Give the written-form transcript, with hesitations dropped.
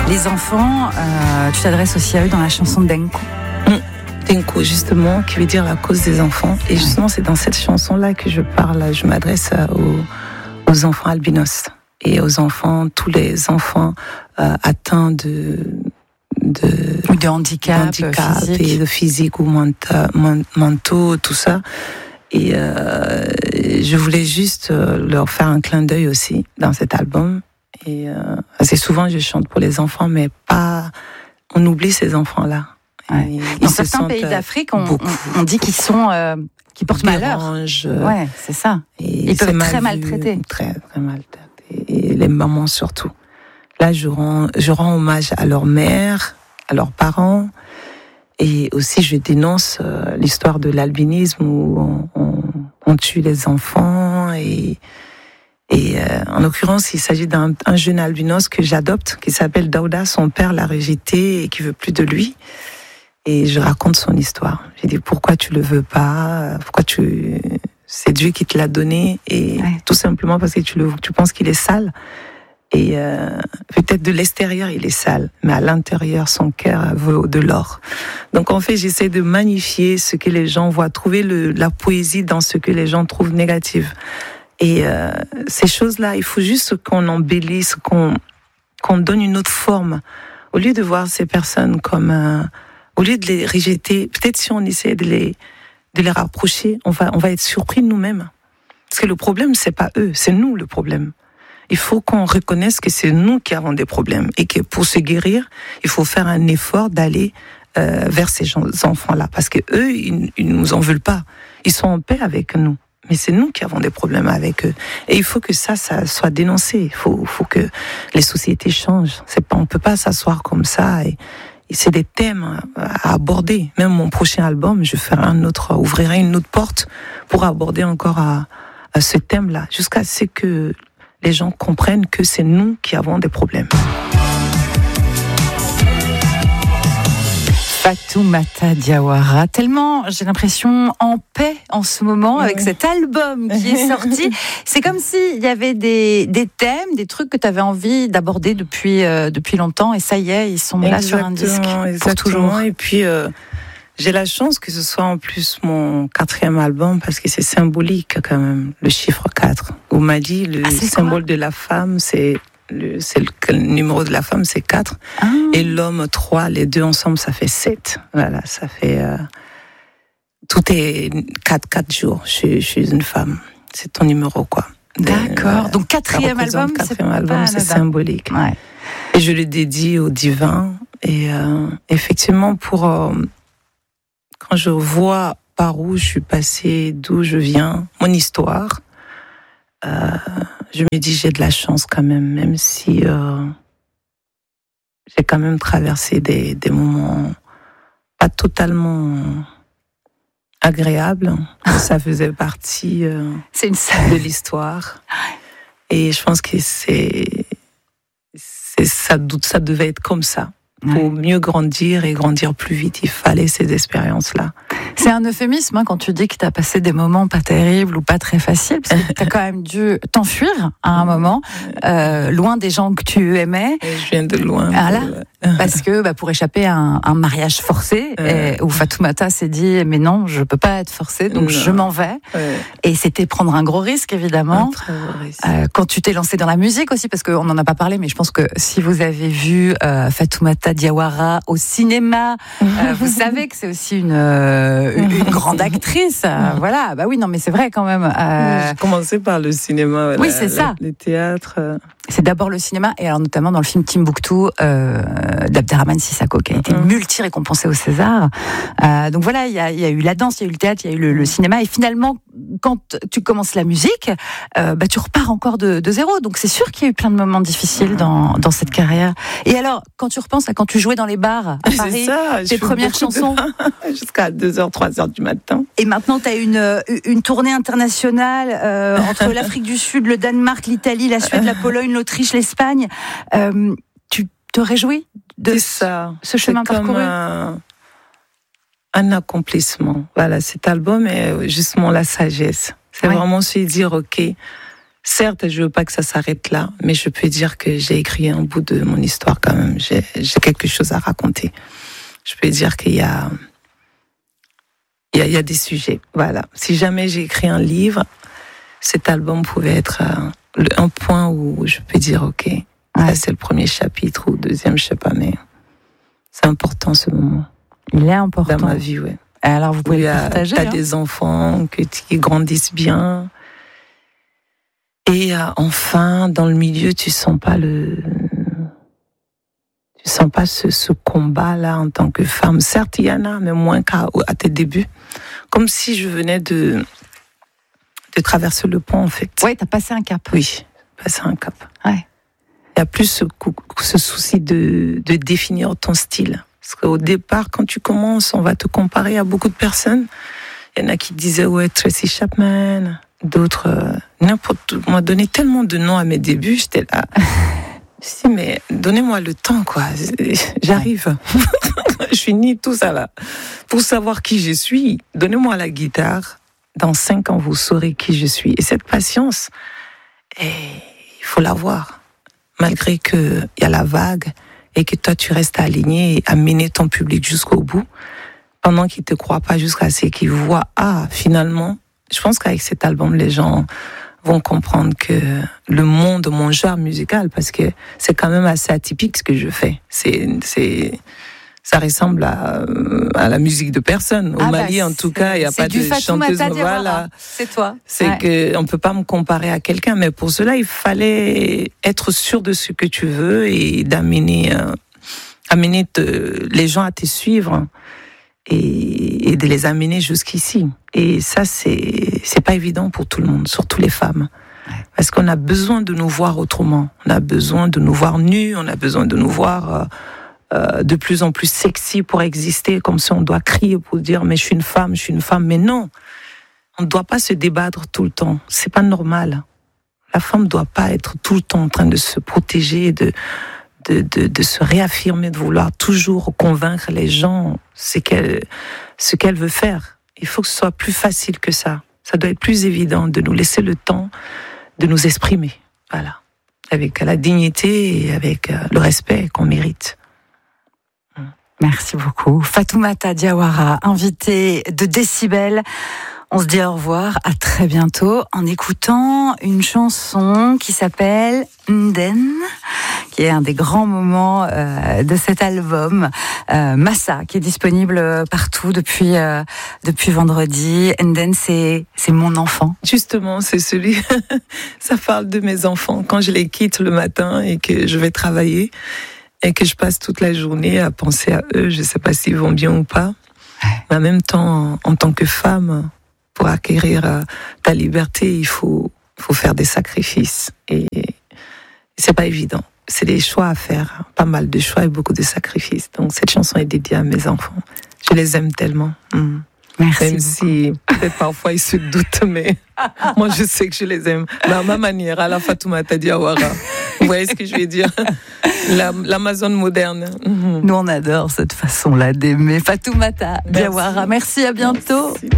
Les enfants, tu t'adresses aussi à eux dans la chanson Denko. Denko, justement, qui veut dire la cause des enfants. Et justement, c'est dans cette chanson-là que je parle. Je m'adresse aux enfants albinos et aux enfants, tous les enfants atteints de handicap physique. Et de physique ou mentaux, tout ça. Et je voulais juste leur faire un clin d'œil aussi dans cet album. Et assez souvent, je chante pour les enfants, mais pas. On oublie ces enfants-là. Ouais. Dans certains pays d'Afrique, on dit qu'ils sont qui portent malheur. Ouais, c'est ça. Et ils peuvent être très maltraités. Très, très maltraités. Et les mamans surtout. Là, je rends hommage à leur mère, à leurs parents. Et aussi, je dénonce l'histoire de l'albinisme où on tue les enfants. Et en l'occurrence, il s'agit d'un jeune albinos que j'adopte, qui s'appelle Daouda. Son père l'a rejeté et qui veut plus de lui. Et je raconte son histoire. J'ai dit, pourquoi tu le veux pas? C'est Dieu qui te l'a donné. Et tout simplement parce que tu penses qu'il est sale. Et peut-être de l'extérieur, il est sale. Mais à l'intérieur, son cœur vaut de l'or. Donc en fait, j'essaie de magnifier ce que les gens voient. Trouver la poésie dans ce que les gens trouvent négatif. Et ces choses-là, il faut juste qu'on embellisse, qu'on donne une autre forme. Au lieu de voir ces personnes comme... au lieu de les rejeter, peut-être si on essaie de les rapprocher, on va être surpris de nous-mêmes. Parce que le problème, c'est pas eux, c'est nous le problème. Il faut qu'on reconnaisse que c'est nous qui avons des problèmes. Et que pour se guérir, il faut faire un effort d'aller vers ces enfants-là. Parce que eux, ils nous en veulent pas. Ils sont en paix avec nous. Mais c'est nous qui avons des problèmes avec eux. Et il faut que ça soit dénoncé. Il faut que les sociétés changent. On peut pas s'asseoir comme ça. Et c'est des thèmes à aborder. Même mon prochain album, je ouvrirai une autre porte pour aborder encore à ce thème-là. Jusqu'à ce que les gens comprennent que c'est nous qui avons des problèmes. Fatoumata Diawara, tellement j'ai l'impression en paix en ce moment avec cet album qui est sorti. C'est comme s'il y avait des thèmes, des trucs que tu avais envie d'aborder depuis longtemps et ça y est, ils sont là sur un disque pour toujours. Et puis j'ai la chance que ce soit en plus mon 4e album parce que c'est symbolique quand même, le chiffre 4. Au Mali, le symbole de la femme, c'est le numéro de la femme, c'est 4. Et l'homme, 3. Les deux ensemble, ça fait 7. Voilà, ça fait... tout est 4 jours. Je suis une femme. C'est ton numéro, quoi. D'accord. Donc, 4e album, c'est symbolique. Ouais. Et je le dédie au divin. Et effectivement, quand je vois par où je suis passée, d'où je viens, mon histoire... je me dis j'ai de la chance quand même si j'ai quand même traversé des moments pas totalement agréables. Ça faisait partie de l'histoire. Et je pense que ça devait être comme ça. Pour mieux grandir et grandir plus vite, il fallait ces expériences-là. C'est un euphémisme quand tu dis que tu as passé des moments pas terribles ou pas très faciles, parce que tu as quand même dû t'enfuir à un moment, loin des gens que tu aimais. Et je viens de loin. Voilà. Parce que pour échapper à un mariage forcé, où Fatoumata s'est dit mais non, je peux pas être forcée, donc je m'en vais. Et c'était prendre un gros risque évidemment. Un très gros risque. Quand tu t'es lancée dans la musique aussi, parce qu'on n'en a pas parlé, mais je pense que si vous avez vu Fatoumata Diawara au cinéma, vous savez que c'est aussi une grande actrice. Voilà, oui, non, mais c'est vrai quand même. J'ai commencé par le cinéma. Oui, c'est ça. Le théâtre. C'est d'abord le cinéma, et alors notamment dans le film Timbuktu d'Abderrahmane Sissako, qui a été multi-récompensé au César. Donc voilà, il y a eu la danse, il y a eu le théâtre, il y a eu le cinéma, et finalement, quand tu commences la musique, tu repars encore de zéro. Donc c'est sûr qu'il y a eu plein de moments difficiles dans cette carrière. Et alors, quand tu repenses à quand tu jouais dans les bars à Paris, tes premières chansons, jusqu'à 2h, 3h du matin. Et maintenant, tu as une tournée internationale entre l'Afrique du Sud, le Danemark, l'Italie, la Suède, la Pologne, l'Autriche, l'Espagne. Tu te réjouis de ce chemin parcouru? Un accomplissement. Voilà, cet album est justement la sagesse. C'est vraiment se dire, ok, Certes, je veux pas que ça s'arrête là, mais je peux dire que j'ai écrit un bout de mon histoire quand même. J'ai quelque chose à raconter. Je peux dire qu'il y a des sujets. Voilà. Si jamais j'ai écrit un livre, cet album pouvait être un point où je peux dire, ok, ça c'est le premier chapitre ou deuxième, je sais pas, mais c'est important ce moment. Il est important. Dans ma vie, ouais. Alors vous pouvez le partager. T'as des enfants qui grandissent bien. Et enfin, dans le milieu, tu sens pas ce combat-là en tant que femme. Certes, il y en a, mais moins qu'à tes débuts. Comme si je venais de traverser le pont, en fait. Oui, t'as passé un cap. Oui, passé un cap. Ouais. Il y a plus ce souci de définir ton style. Parce qu'au départ, quand tu commences, on va te comparer à beaucoup de personnes. Il y en a qui disaient, ouais, Tracy Chapman, d'autres, n'importe. On m'a donné tellement de noms à mes débuts, j'étais là. Je dis, mais donnez-moi le temps, quoi. J'arrive. Je finis tout ça là. Pour savoir qui je suis, donnez-moi la guitare. Dans 5 ans, vous saurez qui je suis. Et cette patience, il faut l'avoir. Malgré qu'il y a la vague et que toi, tu restes aligné et à mener ton public jusqu'au bout, pendant qu'ils ne te croient pas jusqu'à ce qu'ils voient, finalement, je pense qu'avec cet album, les gens vont comprendre que le monde, mon genre musical, parce que c'est quand même assez atypique ce que je fais. Ça ressemble à la musique de personne. Au Mali, en tout cas, il n'y a pas de chanteuse. Voilà. C'est toi. C'est que on peut pas me comparer à quelqu'un, mais pour cela, il fallait être sûr de ce que tu veux et d'amener les gens à te suivre et de les amener jusqu'ici. Et ça, c'est pas évident pour tout le monde, surtout les femmes. Parce qu'on a besoin de nous voir autrement. On a besoin de nous voir nus, on a besoin de nous voir de plus en plus sexy pour exister, comme si on doit crier pour dire mais je suis une femme. Mais non, on ne doit pas se débattre tout le temps. C'est pas normal. La femme ne doit pas être tout le temps en train de se protéger, de se réaffirmer, de vouloir toujours convaincre les gens ce qu'elle veut faire. Il faut que ce soit plus facile que ça. Ça doit être plus évident de nous laisser le temps de nous exprimer. Voilà. Avec la dignité et avec le respect qu'on mérite. Merci beaucoup. Fatoumata Diawara, invitée de Décibel. On se dit au revoir, à très bientôt, en écoutant une chanson qui s'appelle Nden, qui est un des grands moments de cet album. Massa, qui est disponible partout depuis vendredi. Nden, c'est mon enfant. Justement, c'est celui. Ça parle de mes enfants. Quand je les quitte le matin et que je vais travailler et que je passe toute la journée à penser à eux, je ne sais pas s'ils vont bien ou pas. Mais en même temps, en tant que femme, pour acquérir ta liberté, il faut faire des sacrifices. Et c'est pas évident. C'est des choix à faire, pas mal de choix et beaucoup de sacrifices. Donc cette chanson est dédiée à mes enfants. Je les aime tellement. Merci. Même si peut-être parfois ils se doutent, mais moi je sais que je les aime. Mais à ma manière, à la Fatoumata Diawara. Vous voyez ce que je veux dire? L'Amazone moderne. Nous on adore cette façon-là d'aimer. Fatoumata Diawara. Merci, à bientôt. Merci.